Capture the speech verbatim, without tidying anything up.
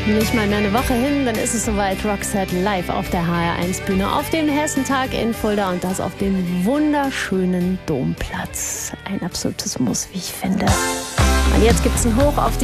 Nicht mal mehr eine Woche hin, dann ist es soweit. Roxette live auf der H R eins Bühne auf dem Hessentag in Fulda und das auf dem wunderschönen Domplatz. Ein absolutes Muss, wie ich finde. Und jetzt gibt's ein Hoch auf die